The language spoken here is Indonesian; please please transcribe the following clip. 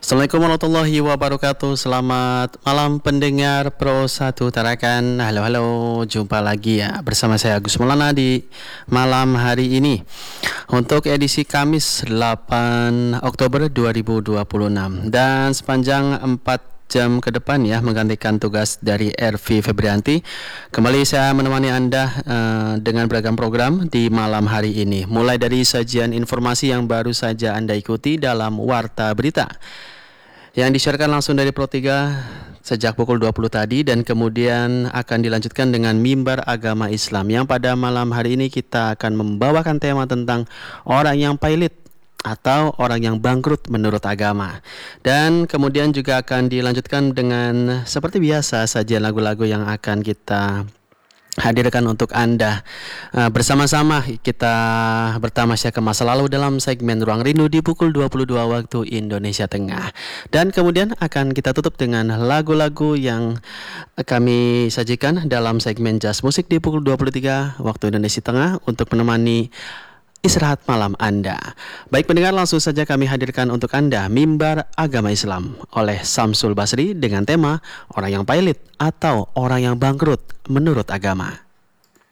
Assalamualaikum warahmatullahi wabarakatuh. Selamat malam pendengar Pro 1 Tarakan. Halo, jumpa lagi ya bersama saya Agus Maulana di malam hari ini untuk edisi Kamis 8 Oktober 2026. Dan sepanjang 4 jam ke depan ya, menggantikan tugas dari Ervi Febrianti, kembali saya menemani Anda dengan beragam program di malam hari ini. Mulai dari sajian informasi yang baru saja Anda ikuti dalam Warta Berita yang disiarkan langsung dari Pro 3 sejak pukul 20 tadi, dan kemudian akan dilanjutkan dengan Mimbar Agama Islam yang pada malam hari ini kita akan membawakan tema tentang orang yang pailit atau orang yang bangkrut menurut agama. Dan kemudian juga akan dilanjutkan dengan seperti biasa sajian lagu-lagu yang akan kita hadirkan untuk Anda. Bersama-sama kita bertamasya ke masa lalu dalam segmen Ruang Rindu di pukul 22 waktu Indonesia Tengah. Dan kemudian akan kita tutup dengan lagu-lagu yang kami sajikan dalam segmen Jazz Musik di pukul 23 waktu Indonesia Tengah untuk menemani istirahat malam Anda. Baik pendengar, langsung saja kami hadirkan untuk Anda Mimbar Agama Islam oleh Samsul Basri dengan tema orang yang pailit atau orang yang bangkrut menurut agama.